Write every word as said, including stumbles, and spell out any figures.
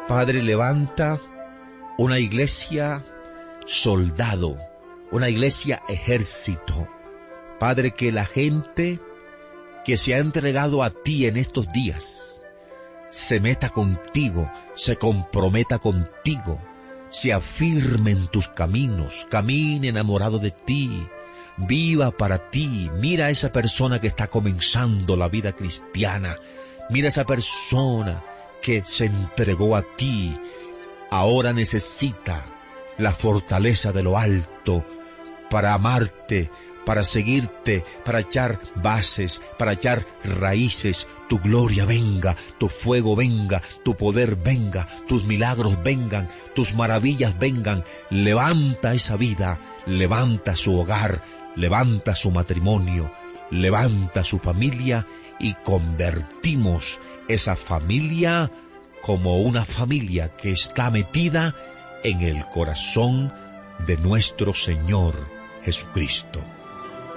Padre, levanta una iglesia soldado, una iglesia ejército. Padre, que la gente que se ha entregado a ti en estos días se meta contigo, se comprometa contigo, se afirme en tus caminos, camine enamorado de ti, viva para ti. Mira a esa persona que está comenzando la vida cristiana, mira a esa persona que se entregó a ti, ahora necesita la fortaleza de lo alto para amarte, para seguirte, para echar bases, para echar raíces. Tu gloria venga, tu fuego venga, tu poder venga, tus milagros vengan, tus maravillas vengan. Levanta esa vida, levanta su hogar, levanta su matrimonio, levanta su familia y convertimos esa familia como una familia que está metida en el corazón de nuestro Señor Jesucristo.